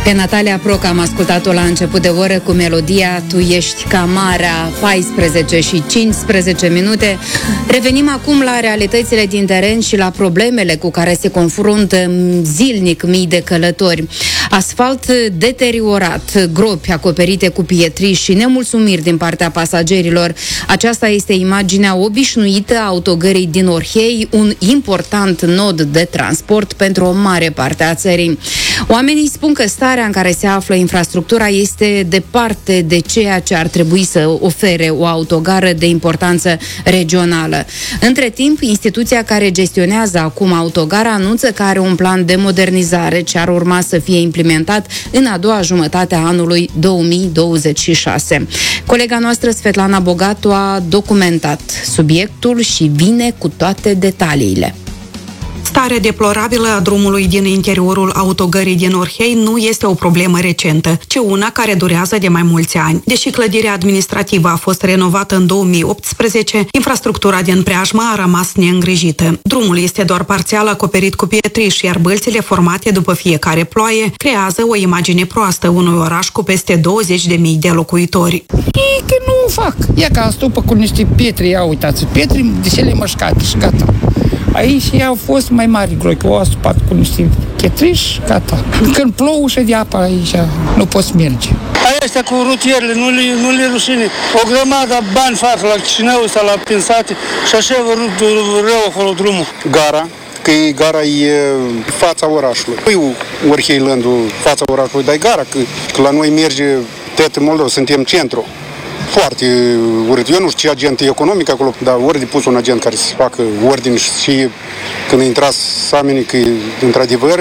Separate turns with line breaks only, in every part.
Pe Natalia Proc am ascultat-o la început de oră cu melodia Tu ești ca marea, 14 și 15 minute. Revenim acum la realitățile din teren și la problemele cu care se confruntă zilnic mii de călători. Asfalt deteriorat, gropi acoperite cu pietriș și nemulțumiri din partea pasagerilor. Aceasta este imaginea obișnuită a autogării din Orhei, un important nod de transport pentru o mare parte a țării. Oamenii spun că starea în care se află infrastructura este departe de ceea ce ar trebui să ofere o autogară de importanță regională. Între timp, instituția care gestionează acum autogara anunță că are un plan de modernizare ce ar urma să fie implementat în a doua jumătate a anului 2026. Colega noastră, Svetlana Bogatu, a documentat subiectul și vine cu toate detaliile.
Starea deplorabilă a drumului din interiorul autogării din Orhei nu este o problemă recentă, ci una care durează de mai mulți ani. Deși clădirea administrativă a fost renovată în 2018, infrastructura din preajmă a rămas neîngrijită. Drumul este doar parțial acoperit cu pietriș, iar bălțile formate după fiecare ploaie creează o imagine proastă unui oraș cu peste 20.000 de locuitori.
E că nu o fac. E ca stupă cu niște pietre, ia uitați, pietre de cele mășcate și gata. Aici au fost mai mari groi, că au astupat cu niște chetriș, gata. Când plouă și de apă aici, nu poți merge.
Astea cu rutierele, nu le rușine. O grămadă bani fac la Chișinău ăsta, la Pinsate și așa vă rup rău acolo drumul.
Gara, că gara e fața orașului. Păi Orhei-Landul, fața orașului, dar e gara, că la noi merge în Moldova, suntem centru. Foarte urât. Eu nu știu ce agent economic acolo, dar ori de pus un agent care să facă ordine și când intrați oamenii că într-adevăr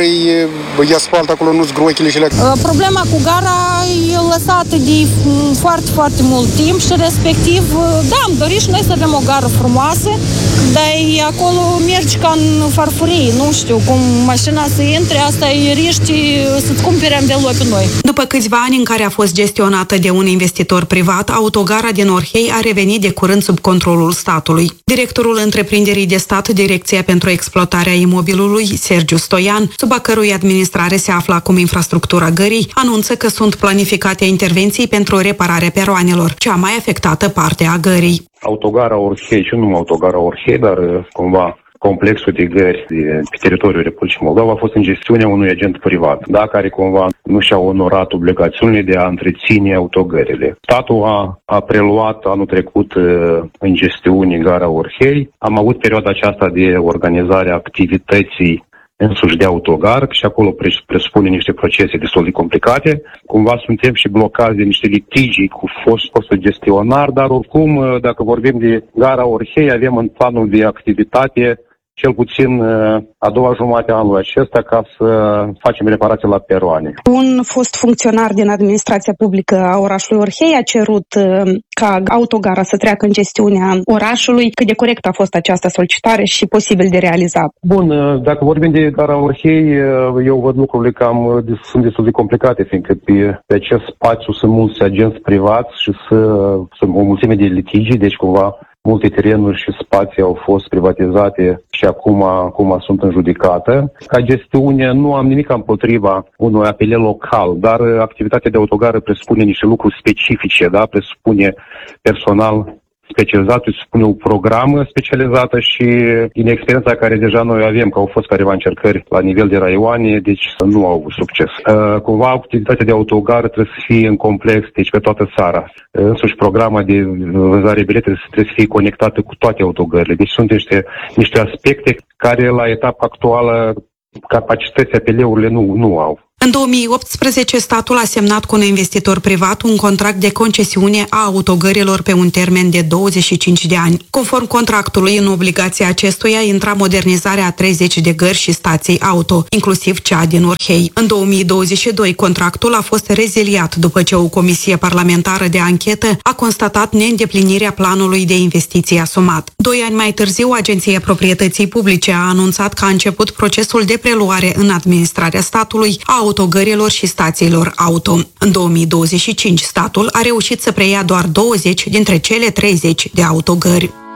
e asfalt acolo, nu-ți groichile și
Problema cu gara e lăsată de foarte, foarte mult timp și respectiv, da, am dorit și noi să avem o gară frumoasă, dar acolo mergi ca în farfurie, nu știu, cum mașina să intre, asta e riști să-ți cumpere anvelope noi.
După câțiva ani în care a fost gestionată de un investitor privat, autogara din Orhei a revenit de curând sub controlul statului. Directorul întreprinderii de stat, Direcția pentru Exploatarea Imobilului, Sergiu Stoian, sub a cărui administrare se află acum infrastructura gării, anunță că sunt planificate intervenții pentru repararea peroanelor, cea mai afectată parte a gării.
Autogara Orhei și nu numai autogara Orhei, dar cumva complexul de gări pe teritoriul Republicii Moldova a fost în gestiunea unui agent privat, care cumva nu și-a onorat obligațiunile de a întreține autogările. Statul a preluat anul trecut în gestiune gara Orhei. Am avut perioada aceasta de organizare a activității însuși de autogar și acolo presupune niște procese destul de complicate. Cumva suntem și blocați de niște litigii cu fostul gestionar, dar oricum, dacă vorbim de gara Orhei, avem în planul de activitate cel puțin a doua jumătate a anului acesta ca să facem reparații la peroane.
Un fost funcționar din administrația publică a orașului Orhei a cerut ca autogara să treacă în gestiunea orașului. Cât de corect a fost această solicitare și posibil de realizat?
Bun, dacă vorbim de gara Orhei, eu văd lucrurile sunt destul de complicate, fiindcă pe acest spațiu sunt mulți agenți privați și sunt o mulțime de litigi, deci cumva multe terenuri și spații au fost privatizate și acum sunt în judecată. Ca gestiune nu am nimic împotriva unui apel local, dar activitatea de autogară presupune niște lucruri specifice, presupune personal specializat, presupune o programă specializată și din experiența care deja noi avem, că au fost careva încercări la nivel de raioane, deci nu au avut succes. Cumva activitatea de autogară trebuie să fie în complex, deci pe toată țara. Însuși programa de vânzare bilete trebuie să fie conectată cu toate autogările. Deci sunt niște aspecte care la etapa actuală capacității apeleurile nu au.
În 2018, statul a semnat cu un investitor privat un contract de concesiune a autogărilor pe un termen de 25 de ani. Conform contractului, în obligația acestuia intra modernizarea a 30 de gări și stații auto, inclusiv cea din Orhei. În 2022, contractul a fost reziliat după ce o comisie parlamentară de anchetă a constatat neîndeplinirea planului de investiții asumat. 2 ani mai târziu, Agenția Proprietății Publice a anunțat că a început procesul de preluare în administrarea statului a autogărilor și stațiilor auto. În 2025, statul a reușit să preia doar 20 dintre cele 30 de autogări.